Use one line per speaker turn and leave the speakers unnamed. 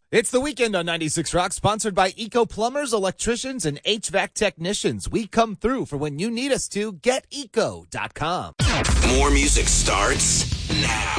It's the weekend on 96 Rock, sponsored by Eco Plumbers, Electricians, and HVAC Technicians. We come through for when you need us to. GetEco.com.
More music starts now.